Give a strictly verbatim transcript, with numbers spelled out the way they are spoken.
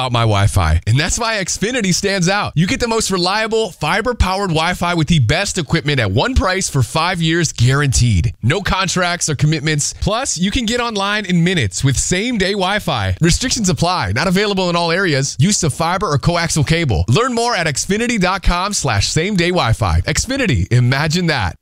about my Wi-Fi, and that's why Xfinity stands out. You get the most reliable, fiber-powered Wi-Fi with the best equipment at one price for five years guaranteed. No contracts or commitments. Plus, you can get online in minutes with same-day Wi-Fi. Restrictions apply. Not available in all areas. Use of fiber or coaxial cable. Learn more at xfinity dot com slash same day Wi-Fi. Xfinity. Imagine that.